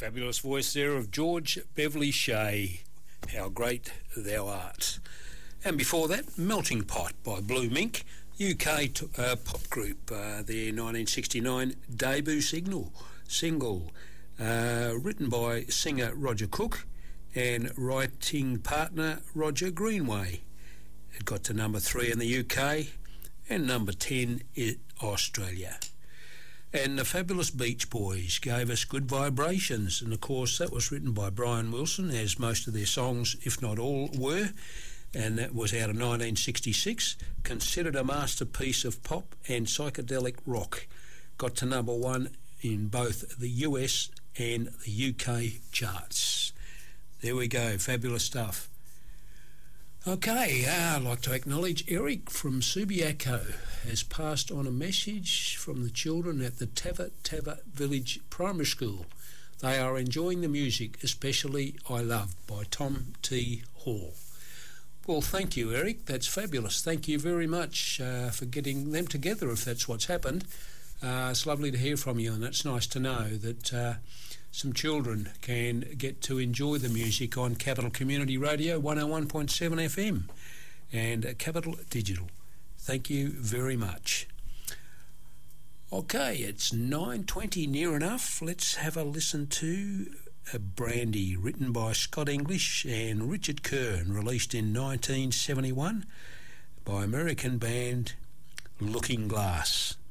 Fabulous voice there of George Beverly Shea, How Great Thou Art. And before that, Melting Pot by Blue Mink, UK pop group, their 1969 debut single, written by singer Roger Cook and writing partner Roger Greenway. It got to number 3 in the UK and number 10 in Australia. And the Fabulous Beach Boys gave us Good Vibrations, and of course that was written by Brian Wilson, as most of their songs, if not all, were, and that was out of 1966, considered a masterpiece of pop and psychedelic rock. Got to number 1 in both the US and the UK charts. There we go, fabulous stuff. Okay, I'd like to acknowledge Eric from Subiaco has passed on a message from the children at the Tava Village Primary School. They are enjoying the music, especially I Love by Tom T. Hall. Well, thank you, Eric. That's fabulous. Thank you very much for getting them together, if that's what's happened. It's lovely to hear from you, and it's nice to know that some children can get to enjoy the music on Capital Community Radio 101.7 FM and Capital Digital. Thank you very much. Okay, it's 9:20 near enough. Let's have a listen to Brandy, written by Scott English and Richard Kern, released in 1971 by American band Looking Glass.